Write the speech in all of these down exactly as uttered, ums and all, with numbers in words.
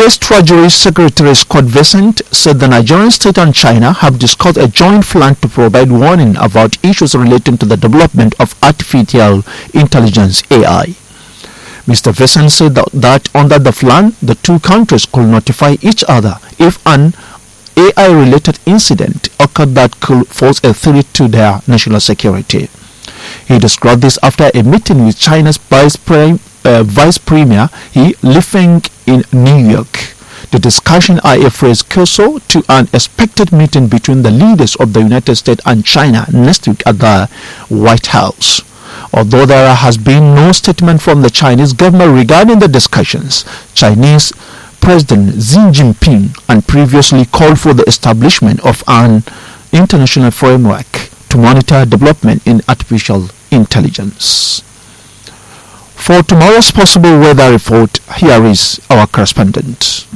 U S Treasury Secretary Scott Bessent said the Nigerian state and China have discussed a joint plan to provide warning about issues relating to the development of artificial intelligence A I. Mister Bessent said that, that under the plan, the two countries could notify each other if an A I-related incident occurred that could pose a threat to their national security. He described this after a meeting with China's Vice, Pre- uh, Vice Premier He Lifeng in New York. The discussion are a precursor to an expected meeting between the leaders of the United States and China next week at the White House. Although there has been no statement from the Chinese government regarding the discussions, Chinese President Xi Jinping and previously called for the establishment of an international framework to monitor development in artificial intelligence. For tomorrow's possible weather report, here is our correspondent.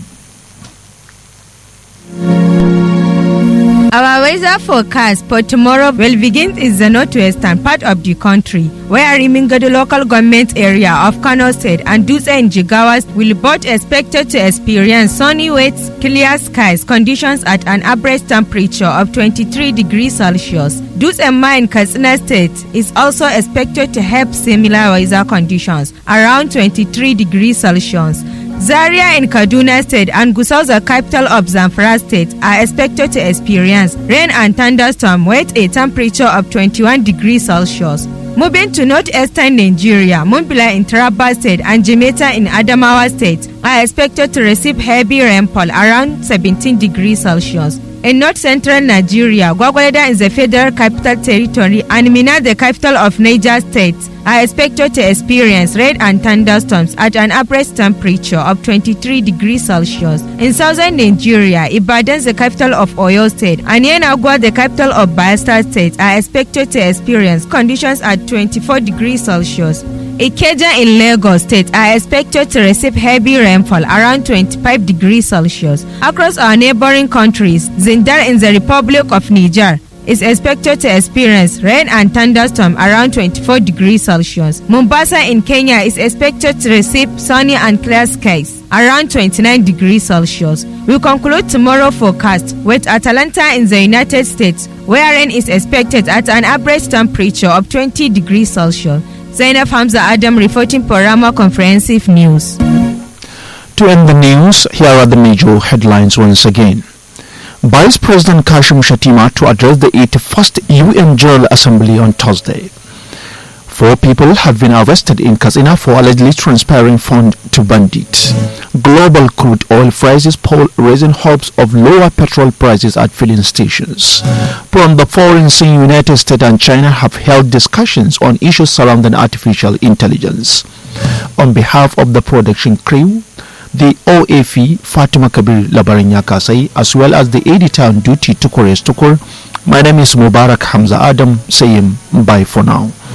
Our weather forecast for tomorrow will begin in the northwestern part of the country, where Rimingado local government area of Kano State and Dutse and Jigawa will both expected to experience sunny, wet, clear skies conditions at an average temperature of twenty-three degrees Celsius. Dutse and Ma in Katsina State is also expected to have similar weather conditions, around twenty-three degrees Celsius. Zaria in Kaduna State and Gusau, the capital of Zamfara State, are expected to experience rain and thunderstorm with a temperature of twenty-one degrees Celsius. Moving to northeastern Nigeria, Mambila in Taraba State and Jimeta in Adamawa State are expected to receive heavy rainfall around seventeen degrees Celsius. In north-central Nigeria, Gwagwalada in the Federal Capital Territory and Minna, the capital of Niger State, are expected to experience rain and thunderstorms at an average temperature of twenty-three degrees Celsius. In southern Nigeria, Ibadan, the capital of Oyo State, and Yenagoa, the capital of Bayelsa State, are expected to experience conditions at twenty-four degrees Celsius. Ikeja in Lagos State are expected to receive heavy rainfall around twenty-five degrees Celsius. Across our neighboring countries, Zindar in the Republic of Niger is expected to experience rain and thunderstorm around twenty-four degrees Celsius. Mombasa in Kenya is expected to receive sunny and clear skies around twenty-nine degrees Celsius. We conclude tomorrow forecast with Atlanta in the United States, where rain is expected at an average temperature of twenty degrees Celsius. Zainab Hamza Adam reporting for Rama Comprehensive News. To end the news, here are the major headlines once again. Vice President Kashim Shettima to address the eighty-first U N General Assembly on Thursday. Four people have been arrested in Katsina for allegedly transferring funds to bandits. Global crude oil prices poll raising hopes of lower petrol prices at filling stations. From the foreign scene, United States and China have held discussions on issues surrounding artificial intelligence. On behalf of the production crew, the O A F Fatima Kabir Labarinya Kasai, as well as the editor on duty Tukores Tukur, my name is Mubarak Hamza Adam saying bye for now.